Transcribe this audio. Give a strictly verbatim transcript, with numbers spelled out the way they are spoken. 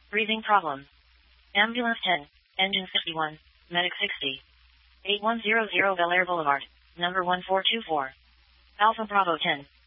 Breathing problem. Ambulance ten, engine fifty-one, medic sixty. eight one zero zero Bel Air Boulevard, number one four two four. Alpha Bravo ten.